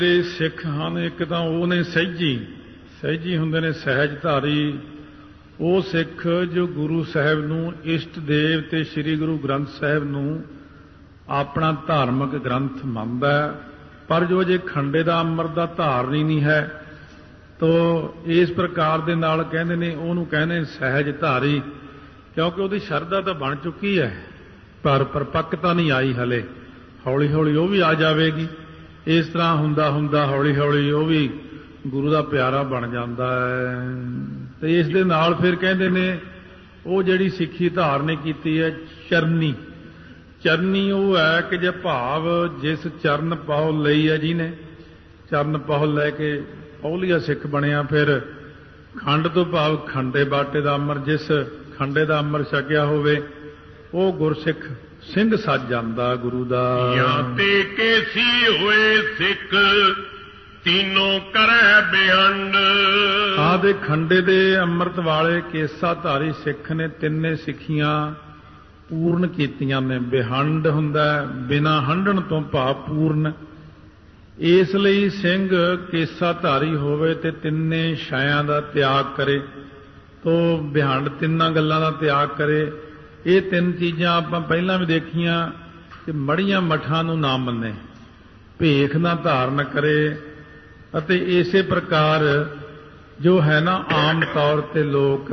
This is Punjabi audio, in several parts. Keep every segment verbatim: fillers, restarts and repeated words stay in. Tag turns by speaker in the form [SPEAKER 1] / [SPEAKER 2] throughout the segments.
[SPEAKER 1] ਜਿਹੜੇ ਸਿੱਖ ਹਨ ਇੱਕ ਤਾਂ ਉਹ ਨੇ ਸਹਿਜੀ ਸਹਿਜੀ ਹੁੰਦੇ ਨੇ ਸਹਿਜਧਾਰੀ, ਉਹ ਸਿੱਖ ਜੋ ਗੁਰੂ ਸਾਹਿਬ ਨੂੰ ਇਸ਼ਟ ਦੇਵ ਤੇ ਸ੍ਰੀ ਗੁਰੂ ਗ੍ਰੰਥ ਸਾਹਿਬ ਨੂੰ ਆਪਣਾ ਧਾਰਮਿਕ ਗ੍ਰੰਥ ਮੰਨਦਾ ਹੈ, ਪਰ ਜੋ ਜੇ ਖੰਡੇ ਦਾ ਅੰਮ੍ਰਿਤ ਦਾ ਧਾਰਨੀ ਨਹੀਂ ਹੈ ਤੋ ਇਸ ਪ੍ਰਕਾਰ ਦੇ ਨਾਲ ਕਹਿੰਦੇ ਨੇ ਉਹਨੂੰ ਕਹਿੰਦੇ ਸਹਿਜਧਾਰੀ, ਕਿਉਂਕਿ ਉਹਦੀ ਸ਼ਰਧਾ ਤਾਂ ਬਣ ਚੁੱਕੀ ਹੈ ਪਰ ਪਰਪੱਕਤਾ ਨਹੀਂ ਆਈ ਹਲੇ, ਹੌਲੀ ਹੌਲੀ ਉਹ ਵੀ ਆ ਜਾਵੇਗੀ। ਇਸ ਤਰ੍ਹਾਂ ਹੁੰਦਾ ਹੁੰਦਾ ਹੌਲੀ ਹੌਲੀ ਉਹ ਵੀ ਗੁਰੂ ਦਾ ਪਿਆਰਾ ਬਣ ਜਾਂਦਾ ਹੈ। ਤੇ ਇਸ ਦੇ ਨਾਲ ਫਿਰ ਕਹਿੰਦੇ ਨੇ ਉਹ ਜਿਹੜੀ ਸਿੱਖੀ ਧਾਰਨੀ ਕੀਤੀ ਹੈ ਚਰਨੀ, ਚਰਨੀ ਉਹ ਹੈ ਕਿ ਜੇ ਭਾਵ ਜਿਸ ਚਰਨ ਪਹੁਲ ਲਈ ਹੈ ਜਿਹਨੇ ਚਰਨ ਪਹੁਲ ਲੈ ਕੇ ਪਹੁਲੀਆ ਸਿੱਖ ਬਣਿਆ, ਫਿਰ ਖੰਡ ਤੋਂ ਭਾਵ ਖੰਡੇ ਬਾਟੇ ਦਾ ਅੰਮ੍ਰਿਤ, ਜਿਸ ਖੰਡੇ ਦਾ ਅੰਮ੍ਰਿਤ ਛਕਿਆ ਹੋਵੇ ਉਹ ਗੁਰਸਿੱਖ ਸਿੰਘ ਸੱਜ ਜਾਂਦਾ ਗੁਰੂ ਦਾ।
[SPEAKER 2] ਜਾਂ ਤੇ ਕੇਸੀ ਹੋਏ ਸਿੱਖ ਤੀਨੋਂ ਕਰੈ ਬਿਹੰਡ।
[SPEAKER 1] ਆਦੇ ਖੰਡੇ ਦੇ ਅੰਮ੍ਰਿਤ ਵਾਲੇ ਕੇਸਾ ਧਾਰੀ ਸਿੱਖ ਨੇ ਤਿੰਨੇ ਸਿੱਖੀਆਂ ਪੂਰਨ ਕੀਤੀਆਂ ਨੇ। ਬਿਹੰਡ ਹੁੰਦਾ ਬਿਨਾ ਹੰਡਣ ਤੋਂ ਭਾਵ ਪੂਰਨ, ਇਸ ਲਈ ਸਿੰਘ ਕੇਸਾ ਧਾਰੀ ਹੋਵੇ ਤੇ ਤਿੰਨੇ ਛਾਇਆਂ ਦਾ ਤਿਆਗ ਕਰੇ, ਤੋ ਬਿਹੰਡ ਤਿੰਨਾਂ ਗੱਲਾਂ ਦਾ ਤਿਆਗ ਕਰੇ। ਇਹ ਤਿੰਨ ਚੀਜ਼ਾਂ ਆਪਾਂ ਪਹਿਲਾਂ ਵੀ ਦੇਖੀਆਂ ਕਿ ਮੜੀਆਂ ਮਠਾਂ ਨੂੰ ਨਾ ਮੰਨੇ, ਭੇਖ ਨਾ ਧਾਰਨ ਕਰੇ, ਅਤੇ ਇਸੇ ਪ੍ਰਕਾਰ ਜੋ ਹੈ ਨਾ ਆਮ ਤੌਰ ਤੇ ਲੋਕ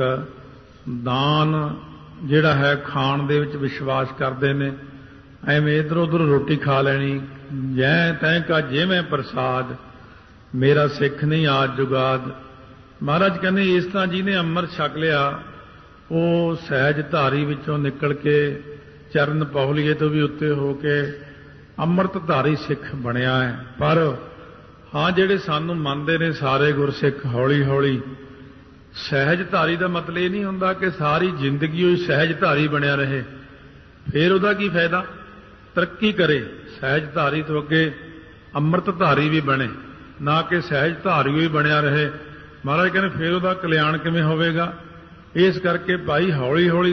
[SPEAKER 1] ਦਾਨ ਜਿਹੜਾ ਹੈ ਖਾਣ ਦੇ ਵਿੱਚ ਵਿਸ਼ਵਾਸ ਕਰਦੇ ਨੇ, ਐਵੇਂ ਇੱਧਰ ਉੱਧਰ ਰੋਟੀ ਖਾ ਲੈਣੀ, ਜੈ ਤੈਂ ਕਾ ਜਿਵੇਂ ਪ੍ਰਸਾਦ ਮੇਰਾ ਸਿੱਖ ਨਹੀਂ ਆਜ ਜੁਗਾਦ। ਮਹਾਰਾਜ ਕਹਿੰਦੇ ਇਸ ਤਰ੍ਹਾਂ ਜਿਹਨੇ ਅੰਮ੍ਰਿਤ ਛਕ ਲਿਆ ਉਹ ਸਹਿਜ ਧਾਰੀ ਵਿੱਚੋਂ ਨਿਕਲ ਕੇ ਚਰਨ ਪਹੁਲੀਏ ਤੋਂ ਵੀ ਉੱਤੇ ਹੋ ਕੇ ਅੰਮ੍ਰਿਤ ਧਾਰੀ ਸਿੱਖ ਬਣਿਆ ਹੈ। ਪਰ ਹਾਂ ਜਿਹੜੇ ਸਾਨੂੰ ਮੰਨਦੇ ਨੇ ਸਾਰੇ ਗੁਰਸਿੱਖ ਹੌਲੀ ਹੌਲੀ ਸਹਿਜ ਧਾਰੀ ਦਾ ਮਤਲਬ ਇਹ ਨਹੀਂ ਹੁੰਦਾ ਕਿ ਸਾਰੀ ਜ਼ਿੰਦਗੀ ਉਹ ਸਹਿਜ ਧਾਰੀ ਬਣਿਆ ਰਹੇ, ਫਿਰ ਉਹਦਾ ਕੀ ਫਾਇਦਾ, ਤਰੱਕੀ ਕਰੇ, ਸਹਿਜ ਧਾਰੀ ਤੋਂ ਅੱਗੇ ਅੰਮ੍ਰਿਤ ਧਾਰੀ ਵੀ ਬਣੇ, ਨਾ ਕਿ ਸਹਿਜ ਧਾਰੀ ਵੀ ਬਣਿਆ ਰਹੇ। ਮਹਾਰਾਜ ਕਹਿੰਦੇ ਫਿਰ ਉਹਦਾ ਕਲਿਆਣ ਕਿਵੇਂ ਹੋਵੇਗਾ। ਇਸ ਕਰਕੇ ਭਾਈ ਹੌਲੀ ਹੌਲੀ